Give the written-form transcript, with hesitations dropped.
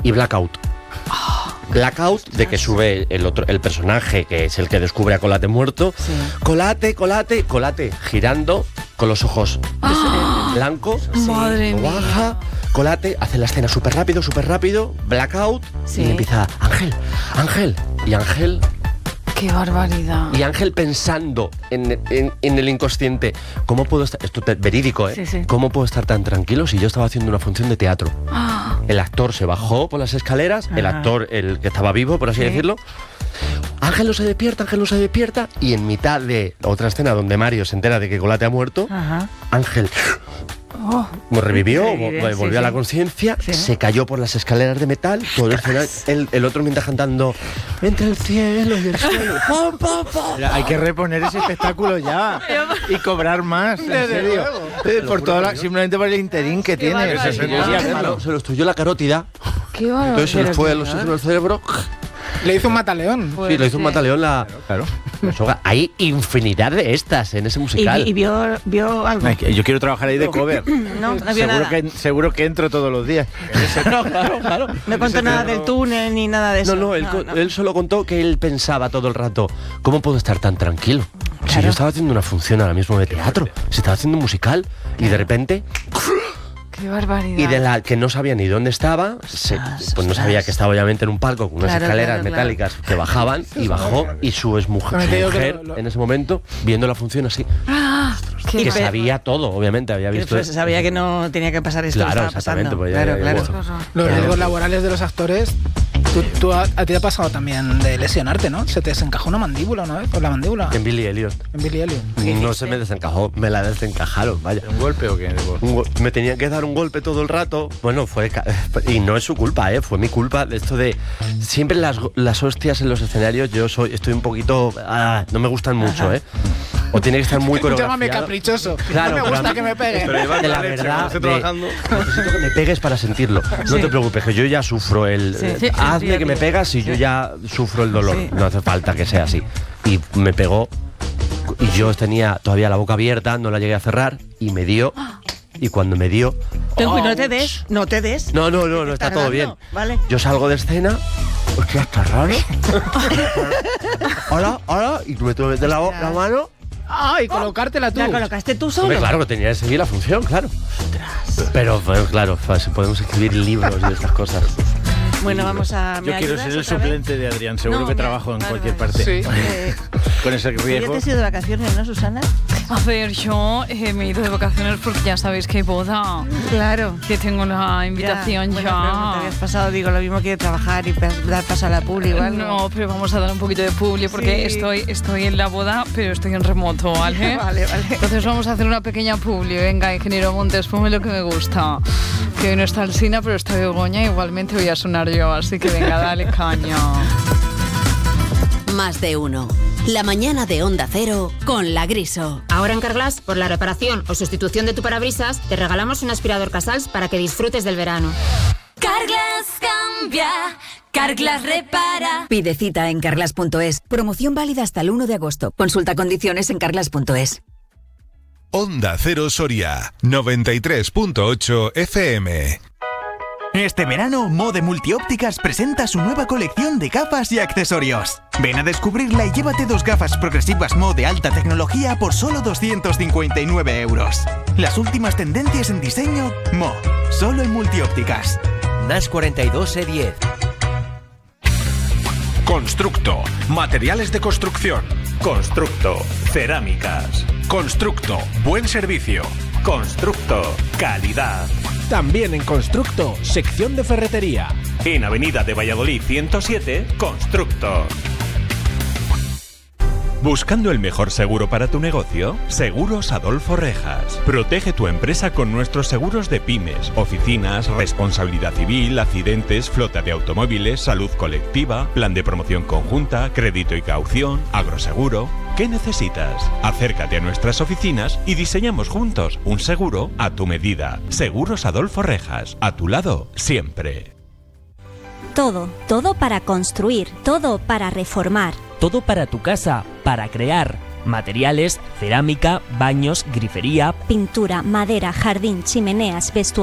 y Blackout. Blackout, de que sube el personaje, que es el que descubre a Colate muerto. Sí. Colate, girando con los ojos en blanco. Madre Lo baja. Colate hace la escena súper rápido. Blackout. Sí. Y empieza, Ángel. Y Ángel... ¡Qué barbaridad! Y Ángel pensando en el inconsciente, ¿cómo puedo estar? Esto es verídico, ¿eh? Sí. ¿Cómo puedo estar tan tranquilo si yo estaba haciendo una función de teatro? El actor se bajó por las escaleras, el actor, el que estaba vivo, por así decirlo. Ángel no se despierta, y en mitad de otra escena donde Mario se entera de que Colate ha muerto, Ángel revivió, volvió a la conciencia, se cayó por las escaleras de metal, todo el otro mientras cantando entre el cielo y el suelo. Hay que reponer ese espectáculo ya y cobrar más, en serio. Simplemente por el interín que tiene. Se lo destruyó la carótida. ¡Qué barbaridad! Entonces se le fue el oxígeno del cerebro. Le hizo un mataleón. Sí, le hizo un mataleón la soga. Hay infinidad de estas en ese musical. ¿Y vio algo? Yo quiero trabajar ahí de cover. No vio nada. Seguro que entro todos los días. Claro. No contó nada del túnel ni nada de eso. No, él solo contó que él pensaba todo el rato, ¿cómo puedo estar tan tranquilo? Si yo estaba haciendo una función ahora mismo de teatro, se estaba haciendo un musical y de repente... ¡Qué barbaridad! Y de la que no sabía ni dónde estaba, pues no sabía que estaba obviamente en un palco con unas escaleras metálicas que bajaban, y bajó, y su exmujer en ese momento, viendo la función así, que sabía todo, obviamente, había visto... Pues sabía que no tenía que pasar esto. Claro, exactamente. Pues claro. Los riesgos laborales de los actores... a ti te ha pasado también de lesionarte, ¿no? Se te desencajó una mandíbula una vez, por la mandíbula. En Billy Elliot. No se me desencajó, me la desencajaron, vaya. ¿Un golpe o qué? Me tenían que dar un golpe todo el rato. Bueno, y no es su culpa, fue mi culpa. De esto de siempre las hostias en los escenarios, estoy un poquito... no me gustan mucho, O tiene que estar muy coreografiado. Llámame caprichoso. Claro, no me gusta que me pegues. De la verdad, necesito que me pegues para sentirlo. No te preocupes, que yo ya sufro hazme que me pegas y yo ya sufro el dolor. No hace falta que sea así. Y me pegó, y yo tenía todavía la boca abierta, no la llegué a cerrar, y me dio. Y cuando me dio... No te des. No, está todo bien. ¿Vale? Yo salgo de escena... Hostia, está raro. Hola, y tú me tuve que meter la mano... Y colocártela tú. ¿La colocaste tú solo? Hombre, claro, que tenía que seguir la función, claro. Pero, claro, podemos escribir libros y estas cosas. Bueno, vamos a... Yo quiero ser el suplente de Adrián, seguro que trabajo en cualquier parte. Sí. Con ese riesgo. ¿Ya te has ido de vacaciones, no, Susana? A ver, yo me he ido de vacaciones porque ya sabéis que hay boda. Claro. Que tengo una invitación ya. Pero no te habías pasado, digo, lo mismo que trabajar y dar paso a la publi, ¿vale? No, pero vamos a dar un poquito de publi porque estoy en la boda, pero estoy en remoto, ¿vale? Vale. Entonces vamos a hacer una pequeña publi. Venga, ingeniero Montes, ponme lo que me gusta. Que hoy no está Alsina, pero está Begoña, igualmente voy a sonar yo, así que venga, dale caña. Más de uno. La mañana de Onda Cero con La Griso. Ahora en Carglass, por la reparación o sustitución de tu parabrisas, te regalamos un aspirador Casals para que disfrutes del verano. Carglass cambia, Carglass repara. Pide cita en carglass.es. Promoción válida hasta el 1 de agosto. Consulta condiciones en carglass.es. Onda Cero Soria, 93.8 FM. Este verano, Mode Multiópticas presenta su nueva colección de gafas y accesorios. Ven a descubrirla y llévate 2 gafas progresivas Mo de alta tecnología por solo 259 euros. Las últimas tendencias en diseño, Mo, solo en Multiópticas. NAS 42E10. Constructo, materiales de construcción. Constructo, cerámicas. Constructo, buen servicio. Constructo, calidad. También en Constructo, sección de ferretería. En Avenida de Valladolid 107, Constructo. ¿Buscando el mejor seguro para tu negocio? Seguros Adolfo Rejas. Protege tu empresa con nuestros seguros de pymes, oficinas, responsabilidad civil, accidentes, flota de automóviles, salud colectiva, plan de promoción conjunta, crédito y caución, agroseguro. ¿Qué necesitas? Acércate a nuestras oficinas y diseñamos juntos un seguro a tu medida. Seguros Adolfo Rejas. A tu lado, siempre. Todo para construir, todo para reformar. Todo para tu casa, para crear. Materiales, cerámica, baños, grifería, pintura, madera, jardín, chimeneas, vestuario.